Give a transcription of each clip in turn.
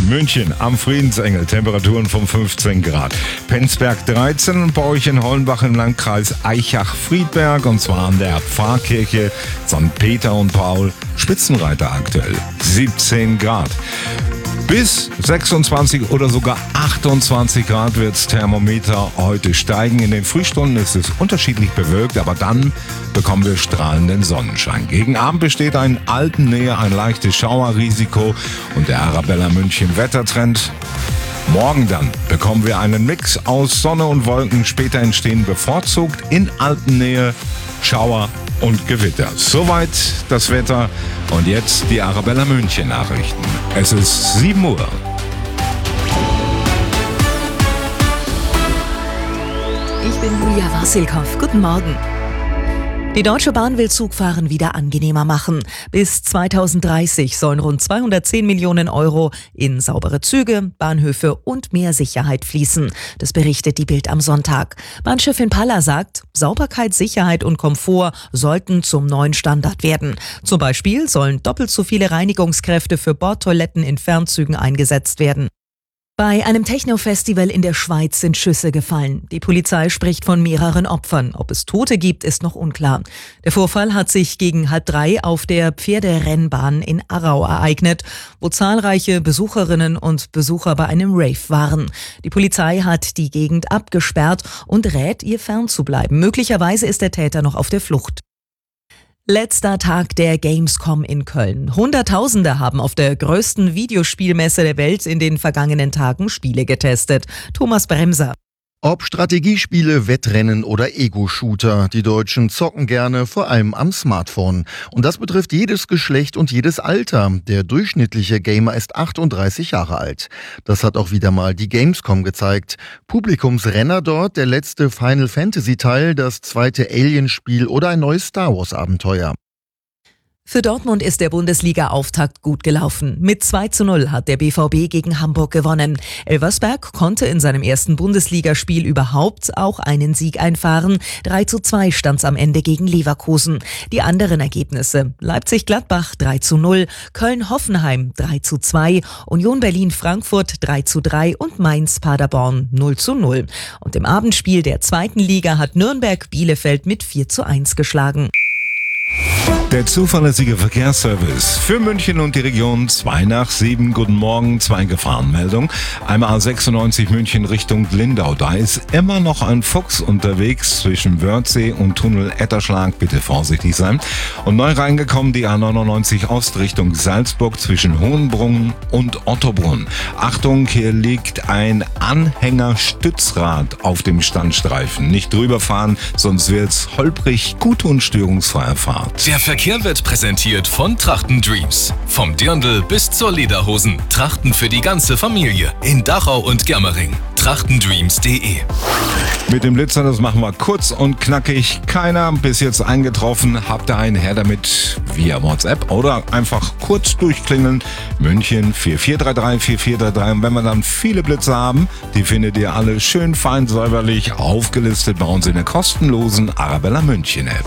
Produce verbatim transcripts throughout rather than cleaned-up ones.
München am Friedensengel, Temperaturen von fünfzehn Grad. Penzberg dreizehn und bei euch in Hollenbach im Landkreis Aichach-Friedberg und zwar an der Pfarrkirche Sankt Peter und Paul, Spitzenreiter aktuell siebzehn Grad. Bis sechsundzwanzig oder sogar achtundzwanzig Grad wird das Thermometer heute steigen. In den Frühstunden ist es unterschiedlich bewölkt, aber dann bekommen wir strahlenden Sonnenschein. Gegen Abend besteht in Alpennähe ein leichtes Schauerrisiko und der Arabella München Wettertrend. Morgen dann bekommen wir einen Mix aus Sonne und Wolken. Später entstehen bevorzugt in Alpennähe Schauer und Gewitter. Soweit das Wetter und jetzt die Arabella München Nachrichten. Es ist sieben Uhr. Ich bin Julia Wasilkow. Guten Morgen. Die Deutsche Bahn will Zugfahren wieder angenehmer machen. Bis zweitausenddreißig sollen rund zweihundertzehn Millionen Euro in saubere Züge, Bahnhöfe und mehr Sicherheit fließen. Das berichtet die Bild am Sonntag. Bahnchefin Palla sagt, Sauberkeit, Sicherheit und Komfort sollten zum neuen Standard werden. Zum Beispiel sollen doppelt so viele Reinigungskräfte für Bordtoiletten in Fernzügen eingesetzt werden. Bei einem Techno-Festival in der Schweiz sind Schüsse gefallen. Die Polizei spricht von mehreren Opfern. Ob es Tote gibt, ist noch unklar. Der Vorfall hat sich gegen halb drei auf der Pferderennbahn in Aarau ereignet, wo zahlreiche Besucherinnen und Besucher bei einem Rave waren. Die Polizei hat die Gegend abgesperrt und rät, ihr fernzubleiben. Möglicherweise ist der Täter noch auf der Flucht. Letzter Tag der Gamescom in Köln. Hunderttausende haben auf der größten Videospielmesse der Welt in den vergangenen Tagen Spiele getestet. Thomas Bremser. Ob Strategiespiele, Wettrennen oder Ego-Shooter, die Deutschen zocken gerne, vor allem am Smartphone. Und das betrifft jedes Geschlecht und jedes Alter. Der durchschnittliche Gamer ist achtunddreißig Jahre alt. Das hat auch wieder mal die Gamescom gezeigt. Publikumsrenner dort, der letzte Final Fantasy Teil, das zweite Alien-Spiel oder ein neues Star Wars Abenteuer. Für Dortmund ist der Bundesliga-Auftakt gut gelaufen. Mit zwei zu null hat der B V B gegen Hamburg gewonnen. Elversberg konnte in seinem ersten Bundesligaspiel überhaupt auch einen Sieg einfahren. drei zu zwei stand's am Ende gegen Leverkusen. Die anderen Ergebnisse: Leipzig-Gladbach drei zu null, Köln-Hoffenheim drei zu zwei, Union Berlin-Frankfurt drei zu drei und Mainz-Paderborn null zu null. Und im Abendspiel der zweiten Liga hat Nürnberg Bielefeld mit vier zu eins geschlagen. Der zuverlässige Verkehrsservice für München und die Region zwei nach sieben. Guten Morgen, zwei Gefahrenmeldungen. Einmal A sechsundneunzig München Richtung Lindau. Da ist immer noch ein Fuchs unterwegs zwischen Wörthsee und Tunnel Etterschlag. Bitte vorsichtig sein. Und neu reingekommen die A neunundneunzig Ost Richtung Salzburg zwischen Hohenbrunn und Ottobrunn. Achtung, hier liegt ein Anhängerstützrad auf dem Standstreifen. Nicht drüber fahren, sonst wird's holprig. Gute und störungsfreie Fahrt. Der Verkehr wird präsentiert von Trachten Dreams. Vom Dirndl bis zur Lederhosen. Trachten für die ganze Familie. In Dachau und Germering. trachtendreams punkt de. Mit dem Blitzer, das machen wir kurz und knackig. Keiner bis jetzt eingetroffen. Habt ihr einen her damit via WhatsApp oder einfach kurz durchklingeln. München vier vier drei drei vier vier drei drei. Und wenn wir dann viele Blitze haben, die findet ihr alle schön fein säuberlich aufgelistet bei uns in der kostenlosen Arabella München App.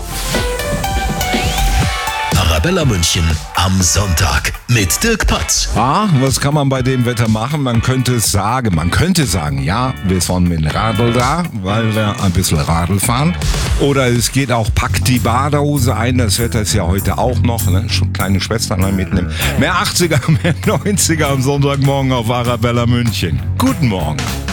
Arabella München am Sonntag mit Dirk Patz. Ah, was kann man bei dem Wetter machen? Man könnte es sagen, man könnte sagen, ja, wir sind mit dem Radl da, weil wir ein bisschen Radl fahren. Oder es geht auch, packt die Badehose ein, das Wetter ist ja heute auch noch, ne? Schon kleine Schwestern mitnehmen. Mehr achtziger, mehr neunziger am Sonntagmorgen auf Arabella München. Guten Morgen.